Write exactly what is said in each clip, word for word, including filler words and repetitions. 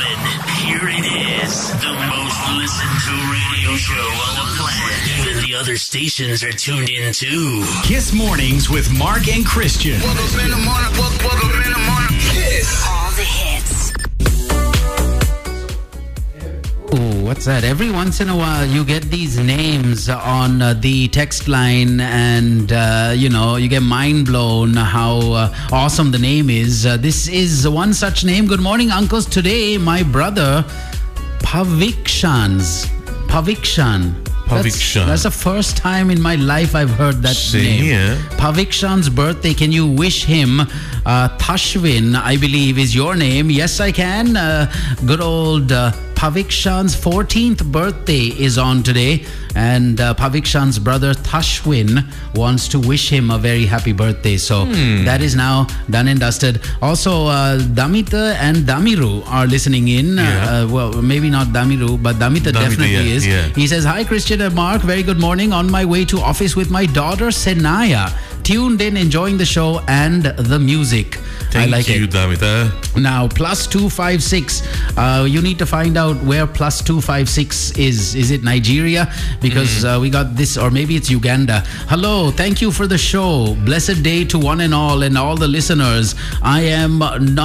Here it is, the most listened to radio show on the planet. Even the other stations are tuned in too. Kiss Mornings with Mark and Christian. Woke up in the morning, woke, woke up in the morning. Kiss. All the hits. Ooh, what's that? Every once in a while, you get these names on uh, the text line, and uh, you know, you get mind blown how uh, awesome the name is. Uh, this is one such name. Good morning, uncles. Today, my brother Pavikshans. Pavikshan. That's, Pavikshan. that's the first time in my life I've heard that Same name. here. Pavikshan's birthday. Can you wish him? Uh, Tashwin, I believe, is your name. Yes, I can. Uh, good old uh, Pavikshan's fourteenth birthday is on today, and uh, Pavikshan's brother Tashwin wants to wish him a very happy birthday. So Hmm. that is now done and dusted. Also, uh, Damita and Damiru are listening in. Yeah. Uh, well, maybe not Damiru, but Damita, Damita, definitely yeah, is. yeah. He says, "Hi, Christian and Mark. Very good morning. On my way to office with my daughter Senaya. Tuned in, enjoying the show and the music." Thank I like you, it. Damita. Now, plus two five six. Uh, you need to find out where plus two five six is. Is it Nigeria? Because uh, we got this, or maybe it's Uganda. Hello, thank you for the show. Blessed day to one and all, and all the listeners. I am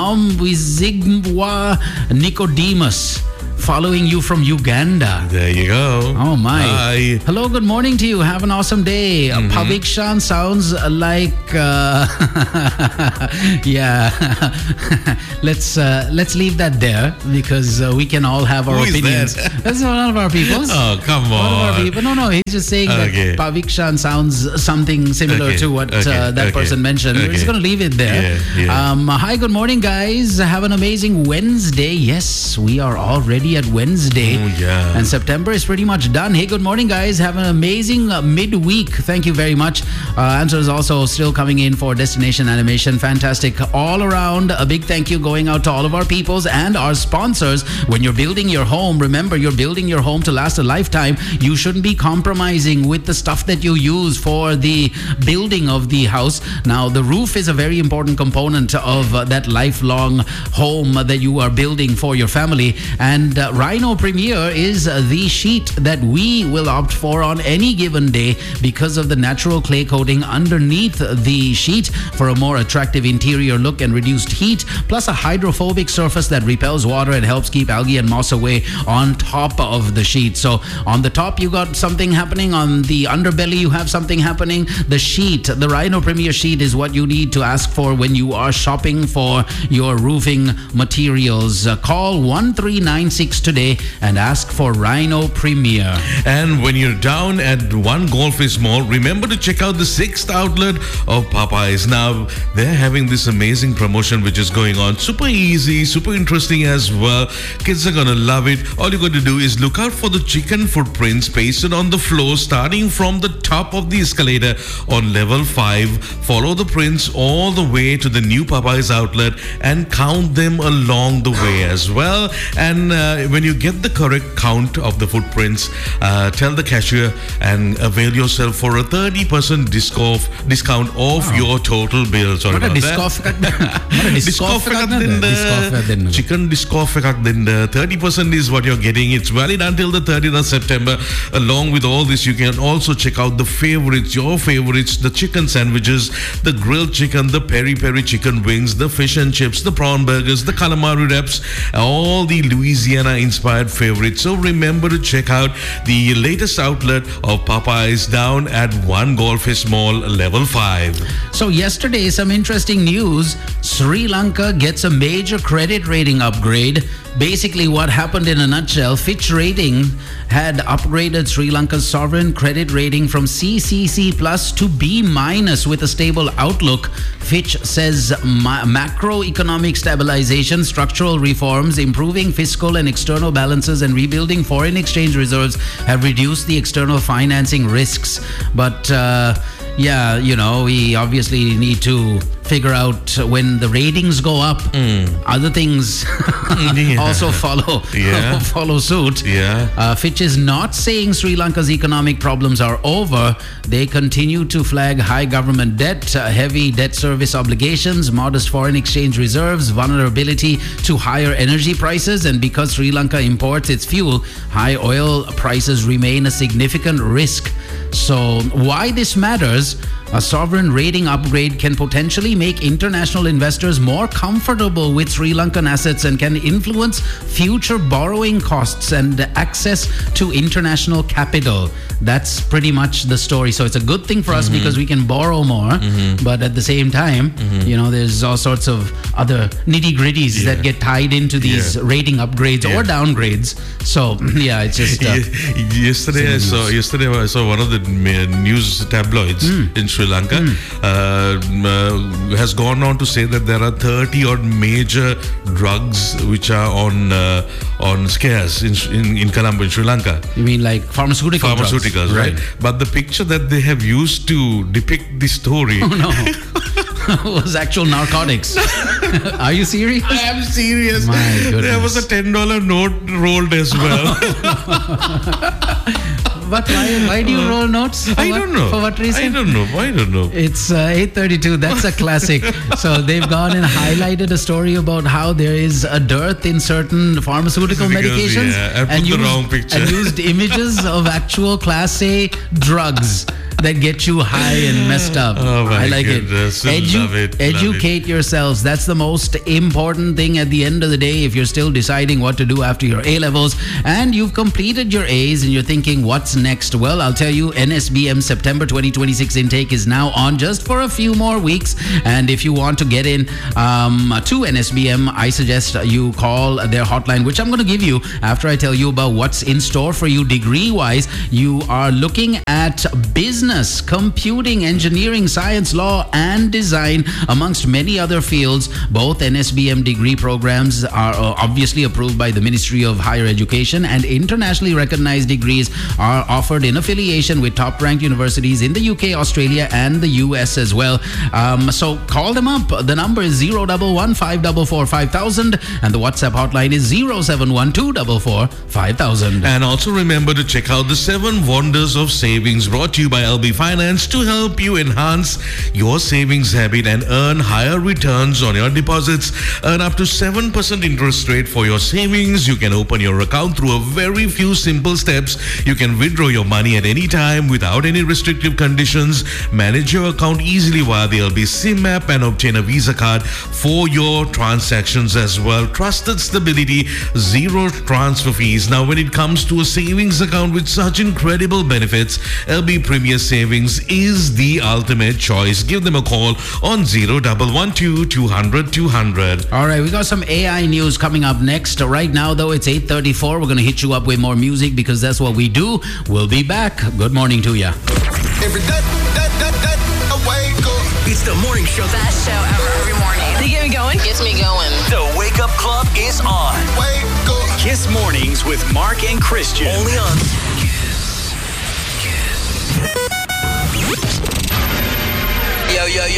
Nomwizigwa Nicodemus, following you from Uganda. There you go. Oh my. Hi. Hello, good morning to you. Have an awesome day. Mm-hmm. Pavikshan sounds like uh, yeah. let's uh, let's leave that there, because uh, we can all have our Who is opinions. that? That's one of our people. Oh, come One of our on. people. No, no, he's just saying Okay. that Pavikshan sounds something similar Okay, to what okay, uh, that okay, person mentioned. We're just okay. going to leave it there. Yeah, yeah. Um, hi, good morning, guys. Have an amazing Wednesday. Yes, we are already at Wednesday. Oh, yeah. And September is pretty much done. Hey, good morning, guys. Have an amazing uh, midweek. Thank you very much. Uh, answers also still coming in for Destination Animation. Fantastic all around. A big thank you going out to all of our peoples and our sponsors. When you're building your home, remember, you're building your home to last a lifetime. You shouldn't be compromising with the stuff that you use for the building of the house. Now, the roof is a very important component of uh, that lifelong home that you are building for your family. And uh, Rhino Premier is uh, the sheet that we will opt for on any given day because of the natural clay coating underneath the sheet for a more attractive interior look and reduced heat, plus a hydrophobic surface that repels water and helps keep algae and moss away on top of the sheet. So on the top you got something happening, on the underbelly you have something happening. The sheet, the Rhino Premier sheet, is what you need to ask for when you are shopping for your roofing materials. Uh, call one three nine six today and ask for Rhino Premier. And when you're down at One Goldfish Mall, remember to check out the sixth outlet of Popeyes. Now, they're having this amazing promotion which is going on. Super easy, super interesting as well. Kids are going to love it. All you got to do is look out for the chicken footprints pasted on the floor starting from the top of the escalator on level five. Follow the prints all the way to the new Popeyes outlet and count them along the way as well. And uh, when you get the correct count of the footprints, uh, tell the cashier and avail yourself for a thirty percent discount discount off Wow. your total bill. Sorry What a about disc that. off What a disc off Discount chicken discount thirty percent is what you're getting. It's valid until the thirtieth of September. Along with all this, you can also check out the favorites, your favorites, the chicken sandwiches, the grilled chicken, the peri peri chicken wings, the fish and chips, the prawn burgers, the calamari wraps, all the Louisiana inspired favorites. So remember to check out the latest outlet of Popeyes down at One Goldfish Mall, level five. So yesterday, some interesting news. Sri Lanka gets a major credit rating upgrade. Basically, what happened in a nutshell, Fitch Rating had upgraded Sri Lanka's sovereign credit rating from C C C plus to B minus with a stable outlook. Fitch says ma- macroeconomic stabilization, structural reforms, improving fiscal and external balances, and rebuilding foreign exchange reserves have reduced the external financing risks. But uh, yeah, you know, we obviously need to figure out when the ratings go up, other things Yeah. also follow Yeah. follow suit. Yeah. Uh, Fitch is not saying Sri Lanka's economic problems are over. They continue to flag high government debt, uh, heavy debt service obligations, modest foreign exchange reserves, vulnerability to higher energy prices, and because Sri Lanka imports its fuel, high oil prices remain a significant risk. So, why this matters? A sovereign rating upgrade can potentially make international investors more comfortable with Sri Lankan assets and can influence future borrowing costs and access to international capital. That's pretty much the story. So it's a good thing for us because we can borrow more, but at the same time, you know, there's all sorts of other nitty gritties Yeah. that get tied into these Yeah. rating upgrades Yeah. or downgrades. So yeah, it's just uh, Ye- yesterday I saw yesterday I saw one of the ma- news tabloids in Sri Lanka uh, m- uh, has gone on to say that there are thirty odd major drugs which are on uh, on scarce in, in in Colombo in Sri Lanka. you mean like pharmaceutical drugs? Pharmaceuticals, right? But the picture that they have used to depict the story. No. was actual narcotics. Are you serious? I am serious. My There was a goodness. ten dollar note rolled as well. But why, why do you roll notes? For I what- don't know. For what reason? I don't know. I don't know. It's uh, eight thirty-two. That's a classic. So they've gone and highlighted a story about how there is a dearth in certain pharmaceutical Because, medications, yeah, I put the wrong picture. and used images of actual Class A drugs that get you high and messed up. Oh my I like goodness. it. Love it, love Educate yourselves. That's the most important thing at the end of the day. If you're still deciding what to do after your A levels and you've completed your A's and you're thinking, what's next? Well, I'll tell you, N S B M September twenty twenty-six intake is now on just for a few more weeks. And if you want to get in um, to N S B M, I suggest you call their hotline, which I'm going to give you after I tell you about what's in store for you degree wise. You are looking at business, computing, engineering, science, law, and design, amongst many other fields. Both N S B M degree programs are uh, obviously approved by the Ministry of Higher Education, and internationally recognized degrees are offered in affiliation with top-ranked universities in the U K, Australia, and the U S as well. Um, so call them up. The number is zero one one five four four five thousand, and the WhatsApp hotline is zero seven one two four four five thousand. And also remember to check out the seven wonders of savings brought to you by L B Finance to help you enhance your savings habit and earn higher returns on your deposits. Earn up to seven percent interest rate for your savings. You can open your account through a very few simple steps. You can withdraw your money at any time without any restrictive conditions. Manage your account easily via the L B SIM app and obtain a Visa card for your transactions as well. Trusted stability, zero transfer fees. Now, when it comes to a savings account with such incredible benefits, L B Premier Savings is the ultimate choice. Give them a call on zero one one two two hundred two hundred. All right, we got some A I news coming up next. Right now, though, it's eight thirty-four. We're going to hit you up with more music because that's what we do. We'll be back. Good morning to you. Every day, that, that, that, I wake up. It's the morning show. Best show ever every morning. They get me going. Gets me going. The Wake Up Club is on. Wake up. Kiss Mornings with Mark and Christian. Only on Yo, yo, yo.